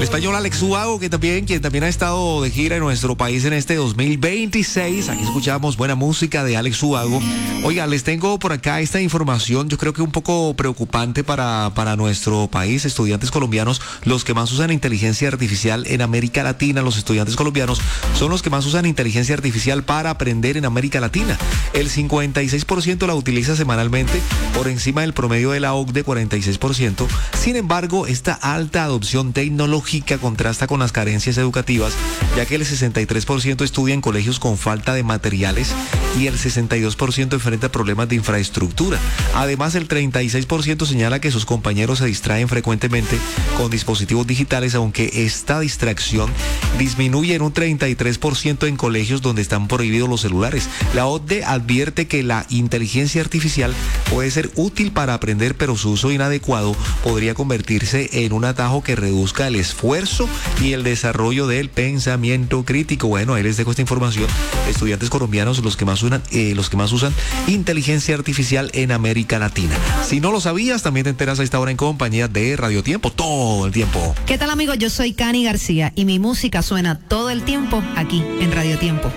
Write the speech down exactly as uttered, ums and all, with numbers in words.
El español Alex Ubago, que también, quien también ha estado de gira en nuestro país en este dos mil veintiséis. Aquí escuchamos buena música de Alex Ubago. Oiga, les tengo por acá esta información, yo creo que un poco preocupante para, para nuestro país. Estudiantes colombianos, los que más usan inteligencia artificial en América Latina, los estudiantes colombianos son los que más usan inteligencia artificial para aprender en América Latina. El cincuenta y seis por ciento la utiliza semanalmente, por encima del promedio de la O C D E, cuarenta y seis por ciento. Sin embargo, esta alta adopción tecnológica contrasta con las carencias educativas, ya que el sesenta y tres por ciento estudia en colegios con falta de materiales y el sesenta y dos por ciento enfrenta problemas de infraestructura. Además, el treinta y seis por ciento señala que sus compañeros se distraen frecuentemente con dispositivos digitales, aunque esta distracción disminuye en un treinta y tres por ciento en colegios donde están prohibidos los celulares. La O C D E advierte que la inteligencia artificial puede ser útil para aprender, pero su uso inadecuado podría convertirse en un atajo que reduzca el esfuerzo y el desarrollo del pensamiento crítico. Bueno, ahí les dejo esta información. Estudiantes colombianos, los que más usan, eh, los que más usan inteligencia artificial en América Latina. Si no lo sabías, también te enteras a esta hora en compañía de Radio Tiempo, todo el tiempo. ¿Qué tal, amigos? Yo soy Cani García y mi música suena todo el tiempo aquí en Radio Tiempo.